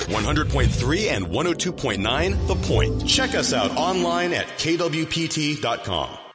100.3 and 102.9 The Point. Check us out online at kwpt.com.